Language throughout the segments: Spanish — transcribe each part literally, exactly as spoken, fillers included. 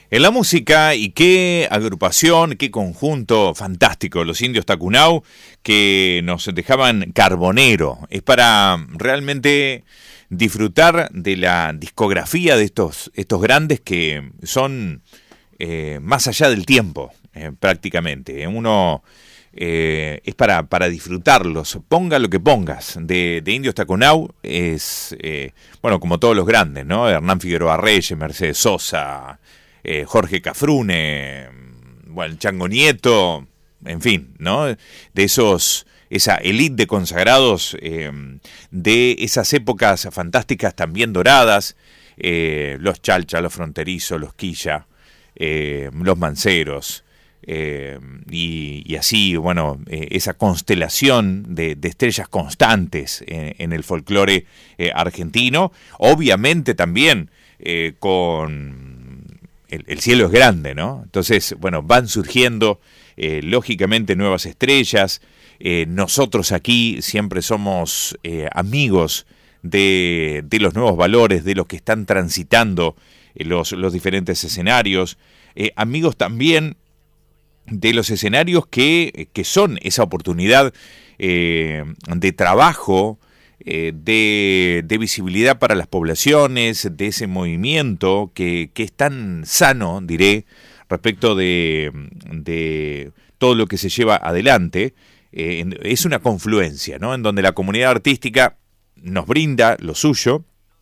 En la música, y qué agrupación, qué conjunto fantástico, los Indios Tacunau, que nos dejaban Carbonero. Es para realmente disfrutar de la discografía de estos, estos grandes que son eh, más allá del tiempo, eh, prácticamente. Uno eh, es para, para disfrutarlos, ponga lo que pongas. De, de Indios Tacunau es, eh, bueno, como todos los grandes, ¿no? Hernán Figueroa Reyes, Mercedes Sosa, Eh, Jorge Cafrune, bueno, el Chango Nieto, en fin, ¿no? De esos, esa elite de consagrados, eh, de esas épocas fantásticas también doradas, eh, los Chalcha, los Fronterizos, los Quilla, eh, los Manceros, eh, y, y así, bueno, eh, esa constelación de, de estrellas constantes en, en el folclore eh, argentino, obviamente también eh, con... El, el cielo es grande, ¿no? Entonces, bueno, van surgiendo, eh, lógicamente, nuevas estrellas. Eh, nosotros aquí siempre somos eh, amigos de, de los nuevos valores, de los que están transitando eh, los, los diferentes escenarios. Eh, amigos también de los escenarios que, que son esa oportunidad eh, de trabajo, Eh, de, de visibilidad para las poblaciones, de ese movimiento que, que es tan sano, diré, respecto de, de todo lo que se lleva adelante. Eh, es una confluencia, ¿no? En donde la comunidad artística nos brinda lo suyo,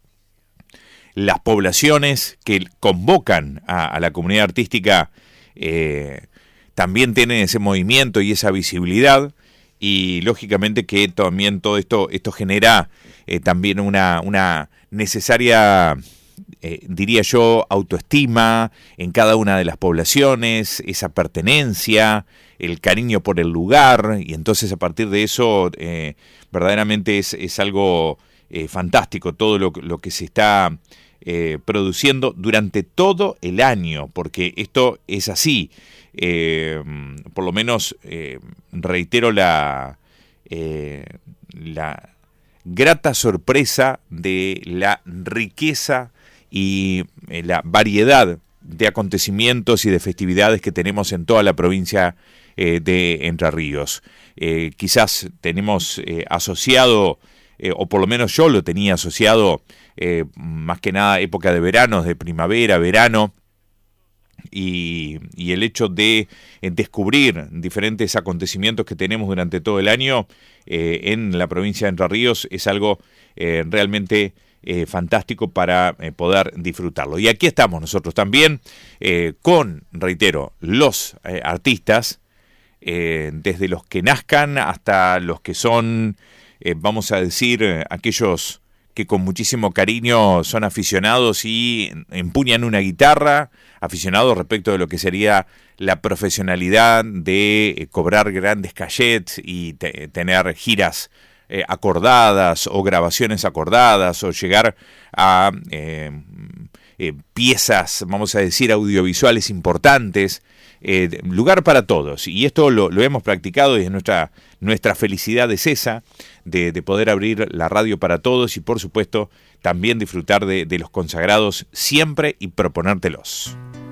las poblaciones que convocan a, a la comunidad artística eh, también tienen ese movimiento y esa visibilidad. Y lógicamente que también todo esto, esto genera eh, también una, una necesaria, eh, diría yo, autoestima en cada una de las poblaciones, esa pertenencia, el cariño por el lugar, y entonces a partir de eso eh, verdaderamente es, es algo eh, fantástico todo lo, lo que se está eh, produciendo durante todo el año, porque esto es así. Eh, por lo menos eh, reitero la, eh, la grata sorpresa de la riqueza y eh, la variedad de acontecimientos y de festividades que tenemos en toda la provincia eh, de Entre Ríos. Eh, quizás tenemos eh, asociado, eh, o por lo menos yo lo tenía asociado, eh, más que nada época de verano, de primavera, verano, Y, y el hecho de eh, descubrir diferentes acontecimientos que tenemos durante todo el año eh, en la provincia de Entre Ríos es algo eh, realmente eh, fantástico para eh, poder disfrutarlo. Y aquí estamos nosotros también eh, con, reitero, los eh, artistas, eh, desde los que nazcan hasta los que son, eh, vamos a decir, eh, aquellos que con muchísimo cariño son aficionados y empuñan una guitarra, aficionados respecto de lo que sería la profesionalidad de cobrar grandes cachets y te, tener giras eh, acordadas o grabaciones acordadas o llegar a eh, eh, piezas, vamos a decir, audiovisuales importantes. Eh, lugar para todos, y esto lo, lo hemos practicado y nuestra, nuestra felicidad es esa, de, de poder abrir la radio para todos y por supuesto también disfrutar de, de los consagrados siempre y proponértelos.